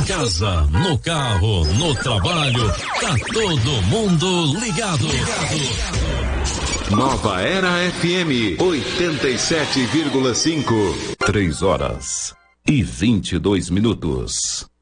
em casa, no carro, no trabalho, tá todo mundo ligado. Nova Era FM 87,5. 3 horas e 22 minutos.